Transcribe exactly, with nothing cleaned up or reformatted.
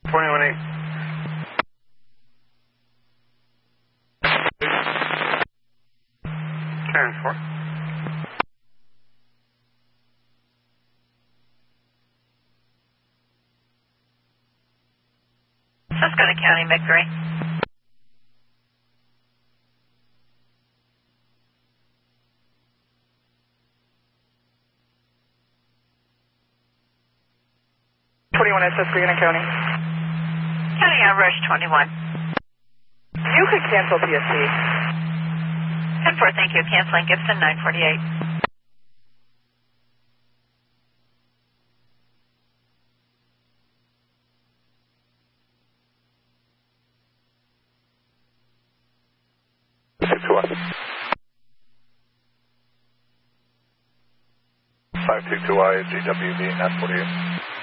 twenty-one eight. ten four. Susquehanna County, M I G three. twenty-one at Susquehanna County. County on Rush twenty-one. You could cancel P S T. ten four, thank you. Canceling Gibson nine forty-eight. five two two I, G W B, nine forty-eight.